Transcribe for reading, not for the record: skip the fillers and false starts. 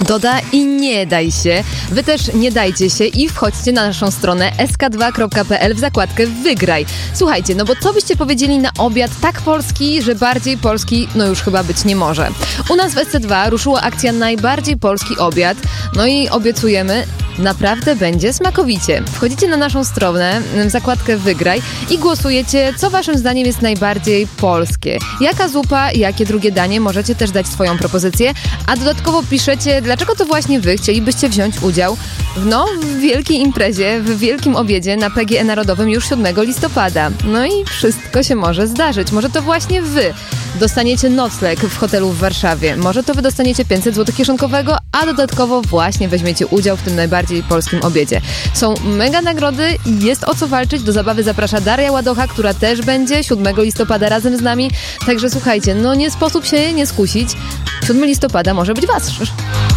Doda i nie daj się. Wy też nie dajcie się i wchodźcie na naszą stronę sk2.pl w zakładkę Wygraj. Słuchajcie, no bo co byście powiedzieli na obiad tak polski, że bardziej polski no już chyba być nie może. U nas w SC2 ruszyła akcja Najbardziej Polski Obiad. No i obiecujemy, naprawdę będzie smakowicie. Wchodzicie na naszą stronę, w zakładkę Wygraj i głosujecie, co waszym zdaniem jest najbardziej polskie. Jaka zupa, jakie drugie danie, możecie też dać swoją propozycję, a dodatkowo piszecie, dlaczego to właśnie wy chcielibyście wziąć udział w wielkiej imprezie, w wielkim obiedzie na PGE Narodowym już 7 listopada. No i wszystko się może zdarzyć. Może to właśnie wy dostaniecie nocleg w hotelu w Warszawie. Może to wy dostaniecie 500 zł kieszonkowego, a dodatkowo właśnie weźmiecie udział w tym najbardziej polskim obiedzie. Są mega nagrody, jest o co walczyć. Do zabawy zaprasza Daria Ładocha, która też będzie 7 listopada razem z nami. Także słuchajcie, no nie sposób się nie skusić. 7 listopada może być wasz.